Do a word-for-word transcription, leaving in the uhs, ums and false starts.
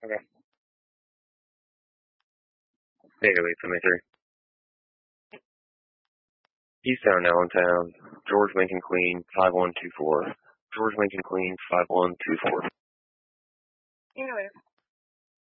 Okay. Negative eight seventy-three. Easttown, Allentown. George Lincoln Queen, five one two four. George Lincoln Queen, five one two four. Negative.